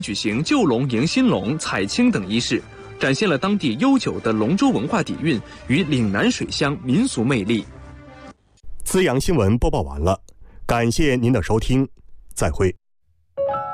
举行旧龙迎新龙、采青等仪式，展现了当地悠久的龙舟文化底蕴与岭南水乡民俗魅力。 资阳新闻播报完了，感谢您的收听，再会。